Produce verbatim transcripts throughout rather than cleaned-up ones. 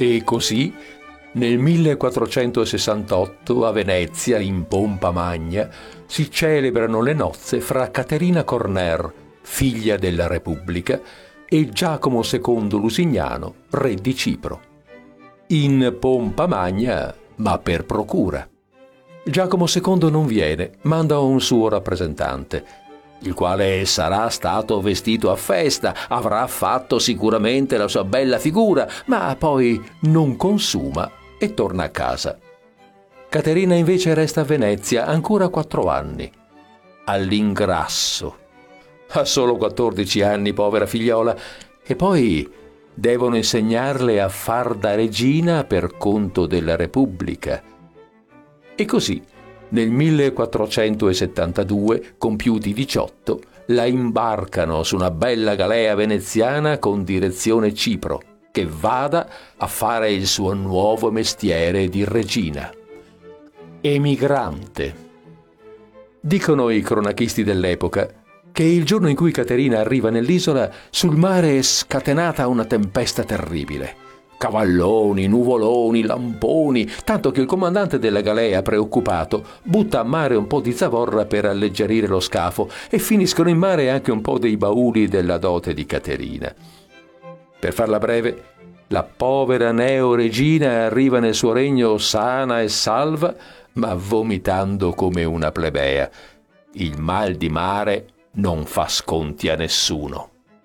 E così, nel millequattrocentosessantotto, a Venezia, in pompa magna, si celebrano le nozze fra Caterina Corner, figlia della Repubblica, e Giacomo secondo Lusignano, re di Cipro. In pompa magna, ma per procura. Giacomo secondo non viene, manda un suo rappresentante, il quale sarà stato vestito a festa, avrà fatto sicuramente la sua bella figura, ma poi non consuma e torna a casa. Caterina invece resta a Venezia ancora quattro anni, all'ingrasso. Ha solo quattordici anni, povera figliola, e poi devono insegnarle a far da regina per conto della Repubblica. E così, nel millequattrocentosettantadue, compiuti diciotto, la imbarcano su una bella galea veneziana con direzione Cipro, che vada a fare il suo nuovo mestiere di regina. Emigrante. Dicono i cronachisti dell'epoca che il giorno in cui Caterina arriva nell'isola, sul mare è scatenata una tempesta terribile. Cavalloni, nuvoloni, lamponi, tanto che il comandante della galea, preoccupato, butta a mare un po' di zavorra per alleggerire lo scafo e finiscono in mare anche un po' dei bauli della dote di Caterina. Per farla breve, la povera neo-regina arriva nel suo regno sana e salva, ma vomitando come una plebea. Il mal di mare non fa sconti a nessuno.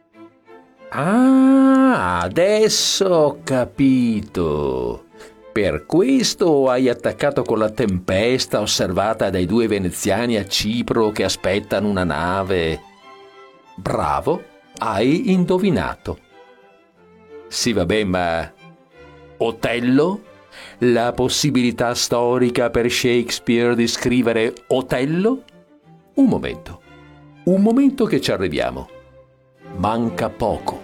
Ah, adesso ho capito. Per questo hai attaccato con la tempesta osservata dai due veneziani a Cipro che aspettano una nave. Bravo, hai indovinato. Sì, vabbè, ma Otello? La possibilità storica per Shakespeare di scrivere Otello? Un momento, un momento che ci arriviamo. Manca poco.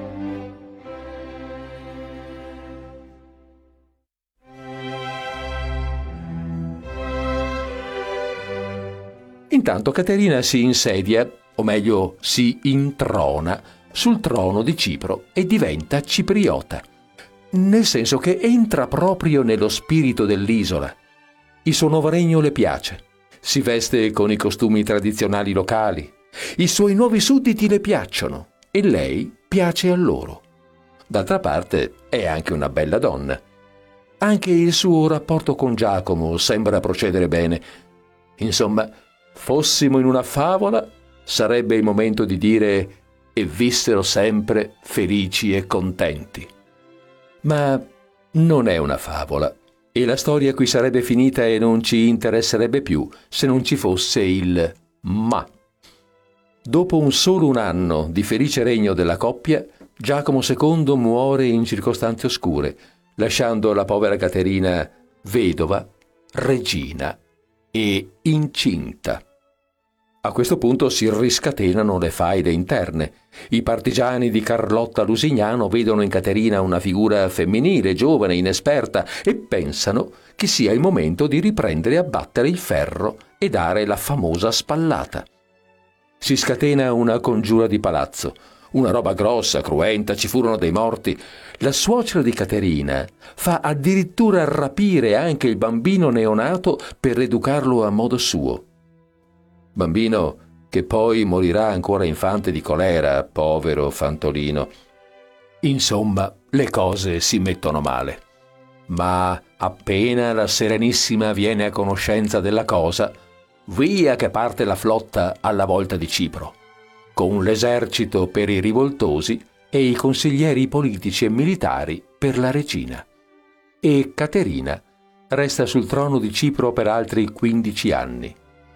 Intanto Caterina si insedia, o meglio si introna, sul trono di Cipro e diventa cipriota. Nel senso che entra proprio nello spirito dell'isola. Il suo nuovo regno le piace. Si veste con i costumi tradizionali locali. I suoi nuovi sudditi le piacciono e lei piace a loro. D'altra parte è anche una bella donna. Anche il suo rapporto con Giacomo sembra procedere bene. Insomma, fossimo in una favola, sarebbe il momento di dire e vissero sempre felici e contenti. Ma non è una favola, e la storia qui sarebbe finita e non ci interesserebbe più se non ci fosse il ma. Dopo un solo un anno di felice regno della coppia, Giacomo secondo muore in circostanze oscure, lasciando la povera Caterina vedova, regina e incinta. A questo punto si riscatenano le faide interne. I partigiani di Carlotta Lusignano vedono in Caterina una figura femminile, giovane, inesperta e pensano che sia il momento di riprendere a battere il ferro e dare la famosa spallata. Si scatena una congiura di palazzo, una roba grossa, cruenta, ci furono dei morti. La suocera di Caterina fa addirittura rapire anche il bambino neonato per educarlo a modo suo. Bambino che poi morirà ancora infante di colera, povero fantolino. Insomma, le cose si mettono male. Ma appena la Serenissima viene a conoscenza della cosa, via che parte la flotta alla volta di Cipro, con l'esercito per i rivoltosi e i consiglieri politici e militari per la regina. E Caterina resta sul trono di Cipro per altri quindici anni.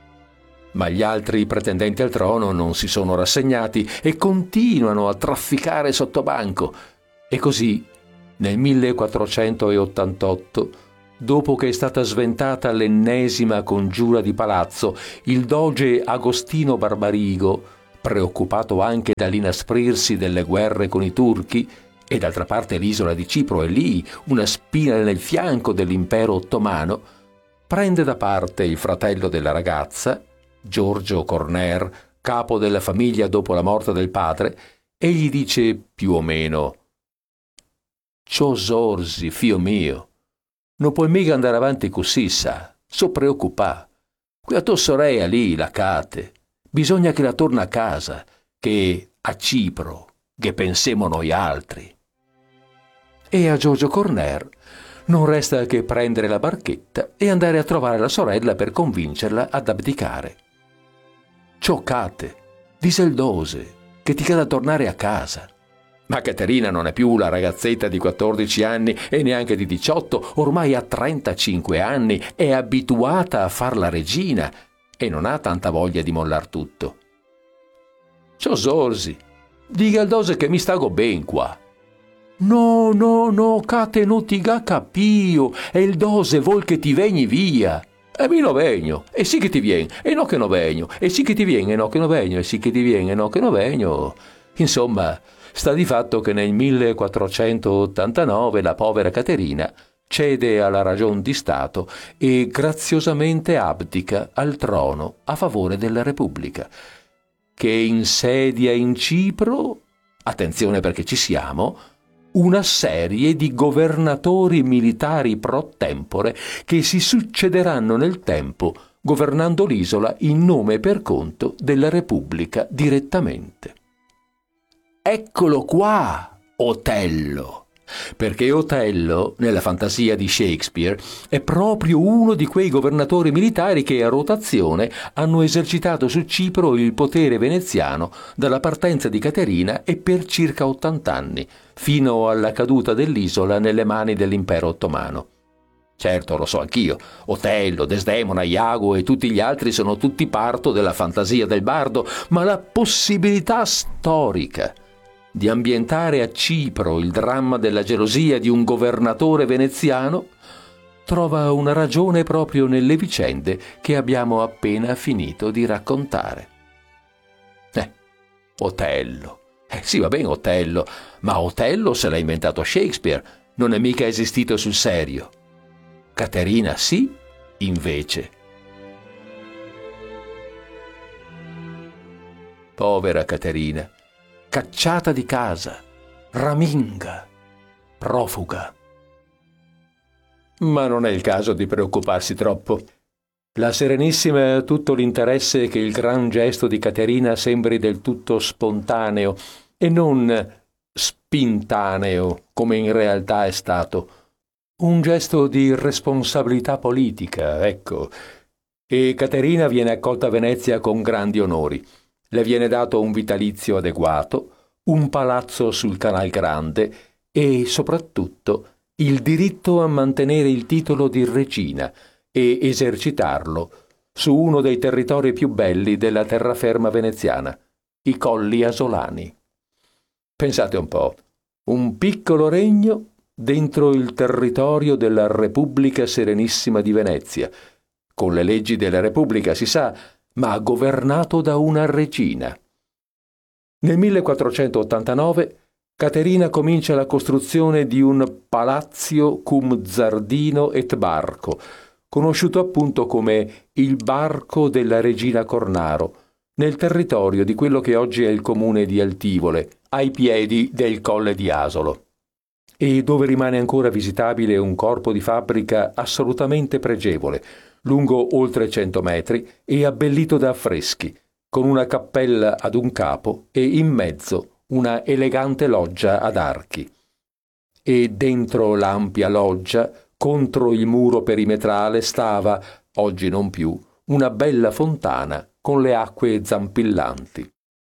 Ma gli altri pretendenti al trono non si sono rassegnati e continuano a trafficare sottobanco. E così, nel millequattrocentottantotto, dopo che è stata sventata l'ennesima congiura di palazzo, il doge Agostino Barbarigo, preoccupato anche dall'inasprirsi delle guerre con i turchi, e d'altra parte l'isola di Cipro è lì, una spina nel fianco dell'impero ottomano, prende da parte il fratello della ragazza, Giorgio Corner, capo della famiglia dopo la morte del padre, e gli dice più o meno: Ciò sorsi, fio mio. Non puoi mica andare avanti così, sa. So preoccupà. Qui a tua sorella lì, la Cate. Bisogna che la torna a casa, che a Cipro, che pensiamo noi altri. E a Giorgio Corner non resta che prendere la barchetta e andare a trovare la sorella per convincerla ad abdicare. Ciò Cate, dise il Dose, che ti cada tornare a casa. Ma Caterina non è più la ragazzetta di quattordici anni e neanche di diciotto, ormai ha trentacinque anni, è abituata a far la regina e non ha tanta voglia di mollar tutto. Ciò sorsi, dica al Dose che mi stago ben qua. No, no, no, Cate non ti ga capio, e il Dose vuol che ti vegni via. E mi no vegno, e sì che ti vien, e no che no vegno, e sì che ti vien, e no che no vegno, e sì che ti vien, e no che no vegno. Insomma, sta di fatto che nel millequattrocentottantanove la povera Caterina cede alla ragion di Stato e graziosamente abdica al trono a favore della Repubblica, che insedia in Cipro, attenzione perché ci siamo, una serie di governatori militari pro tempore che si succederanno nel tempo governando l'isola in nome e per conto della Repubblica direttamente. Eccolo qua, Otello! Perché Otello, nella fantasia di Shakespeare, è proprio uno di quei governatori militari che a rotazione hanno esercitato su Cipro il potere veneziano dalla partenza di Caterina e per circa ottanta anni, fino alla caduta dell'isola nelle mani dell'impero ottomano. Certo, lo so anch'io, Otello, Desdemona, Iago e tutti gli altri sono tutti parto della fantasia del bardo, ma la possibilità storica di ambientare a Cipro il dramma della gelosia di un governatore veneziano trova una ragione proprio nelle vicende che abbiamo appena finito di raccontare. Eh, Otello. Eh sì, va bene Otello, ma Otello se l'ha inventato Shakespeare, non è mica esistito sul serio. Caterina sì, invece. Povera Caterina, cacciata di casa, raminga, profuga. Ma non è il caso di preoccuparsi troppo. La Serenissima ha tutto l'interesse che il gran gesto di Caterina sembri del tutto spontaneo e non spintaneo, come in realtà è stato. Un gesto di responsabilità politica, ecco. E Caterina viene accolta a Venezia con grandi onori. Le viene dato un vitalizio adeguato, un palazzo sul Canal Grande e, soprattutto, il diritto a mantenere il titolo di regina e esercitarlo su uno dei territori più belli della terraferma veneziana, i Colli Asolani. Pensate un po', un piccolo regno dentro il territorio della Repubblica Serenissima di Venezia, con le leggi della Repubblica, si sa, ma governato da una regina. Nel millequattrocentottantanove Caterina comincia la costruzione di un palazzo cum giardino et barco, conosciuto appunto come il Barco della Regina Cornaro, nel territorio di quello che oggi è il comune di Altivole, ai piedi del Colle di Asolo, e dove rimane ancora visitabile un corpo di fabbrica assolutamente pregevole, lungo oltre cento metri e abbellito da affreschi, con una cappella ad un capo e in mezzo una elegante loggia ad archi. E dentro l'ampia loggia, contro il muro perimetrale, stava, oggi non più, una bella fontana con le acque zampillanti.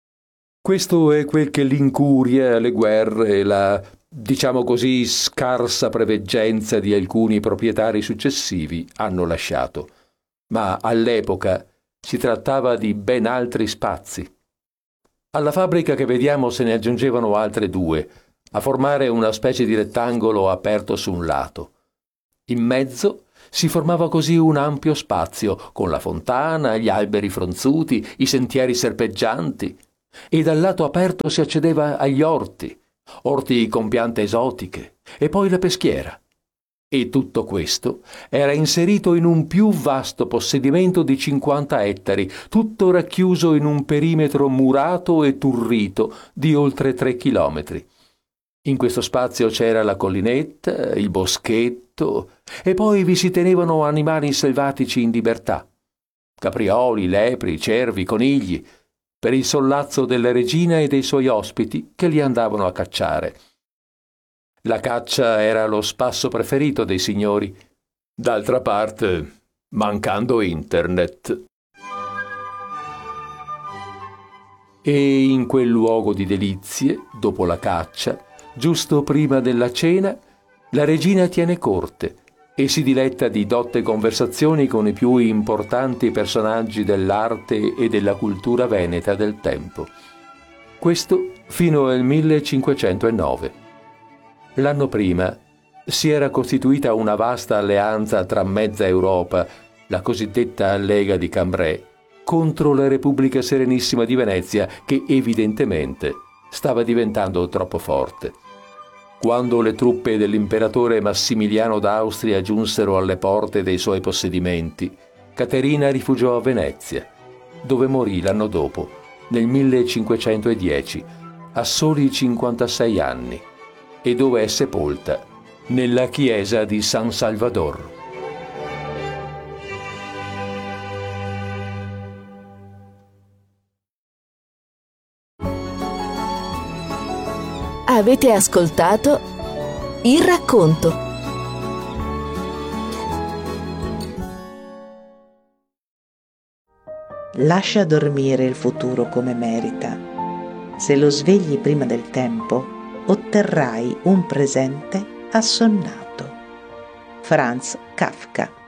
Questo è quel che l'incuria, le guerre, la, diciamo così, scarsa preveggenza di alcuni proprietari successivi hanno lasciato. Ma all'epoca si trattava di ben altri spazi. Alla fabbrica che vediamo se ne aggiungevano altre due, a formare una specie di rettangolo aperto su un lato. In mezzo si formava così un ampio spazio, con la fontana, gli alberi fronzuti, i sentieri serpeggianti, e dal lato aperto si accedeva agli orti, orti con piante esotiche, e poi la peschiera. E tutto questo era inserito in un più vasto possedimento di cinquanta ettari, tutto racchiuso in un perimetro murato e turrito di oltre tre chilometri. In questo spazio c'era la collinetta, il boschetto, e poi vi si tenevano animali selvatici in libertà. Caprioli, lepri, cervi, conigli, per il sollazzo della regina e dei suoi ospiti che li andavano a cacciare. La caccia era lo spasso preferito dei signori. D'altra parte, mancando internet. E in quel luogo di delizie, dopo la caccia, giusto prima della cena, la regina tiene corte e si diletta di dotte conversazioni con i più importanti personaggi dell'arte e della cultura veneta del tempo. Questo fino al millecinquecentonove. L'anno prima si era costituita una vasta alleanza tra mezza Europa, la cosiddetta Lega di Cambrai, contro la Repubblica Serenissima di Venezia, che evidentemente stava diventando troppo forte. Quando le truppe dell'imperatore Massimiliano d'Austria giunsero alle porte dei suoi possedimenti, Caterina rifugiò a Venezia, dove morì l'anno dopo, nel millecinquecentodieci, a soli cinquantasei anni, e dove è sepolta nella chiesa di San Salvador. Avete ascoltato Il Racconto. Lascia dormire il futuro come merita. Se lo svegli prima del tempo, otterrai un presente assonnato. Franz Kafka.